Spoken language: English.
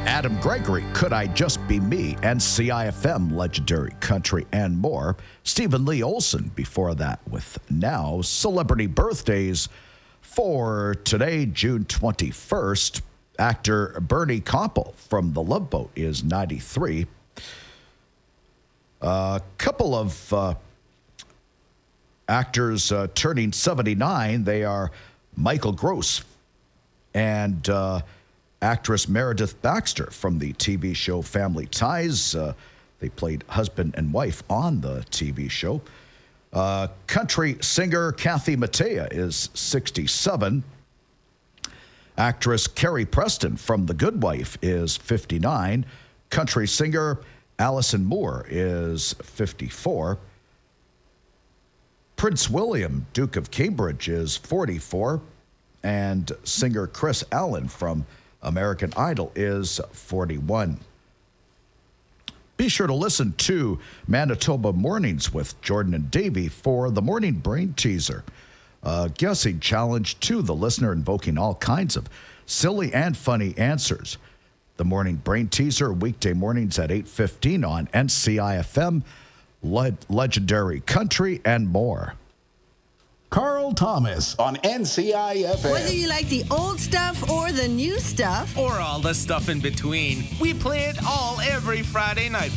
Adam Gregory, Could I Just Be Me, and CIFM, Legendary Country, and more. Stephen Lee Olson before that with Now. Celebrity birthdays for today, June 21st. Actor Bernie Koppel from The Love Boat is 93. A couple of actors turning 79. They are Michael Gross and actress Meredith Baxter from the TV show Family Ties. They played husband and wife on the TV show. Country singer Kathy Mattea is 67. Actress Carrie Preston from The Good Wife is 59. Country singer Allison Moore is 54. Prince William, Duke of Cambridge, is 44. And singer Chris Allen from American Idol is 41. Be sure to listen to Manitoba Mornings with Jordan and Davey for the Morning Brain Teaser. A guessing challenge to the listener invoking all kinds of silly and funny answers. The Morning Brain Teaser, weekday mornings at 8:15 on NCIFM, Legendary Country, and more. Carl Thomas on NCIFM. Whether you like the old stuff or the new stuff, or all the stuff in between, we play it all every Friday night.